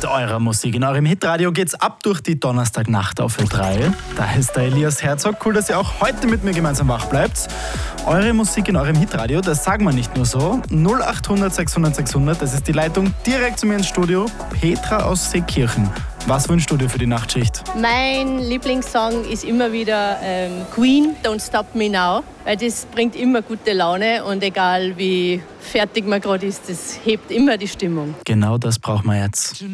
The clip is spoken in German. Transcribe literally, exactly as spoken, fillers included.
eurer Musik. In eurem Hitradio geht's ab durch die Donnerstagnacht auf Ö drei. Da ist der Elias Herzog. Cool, dass ihr auch heute mit mir gemeinsam wach bleibt. Eure Musik in eurem Hitradio, das sagen wir nicht nur so. null acht hundert sechshundert sechshundert, das ist die Leitung direkt zu mir ins Studio. Petra aus Seekirchen. Was wünschst du dir für die Nachtschicht? Mein Lieblingssong ist immer wieder ähm, Queen, Don't Stop Me Now, weil das bringt immer gute Laune und egal wie fertig man gerade ist, das hebt immer die Stimmung. Genau das brauchen wir jetzt.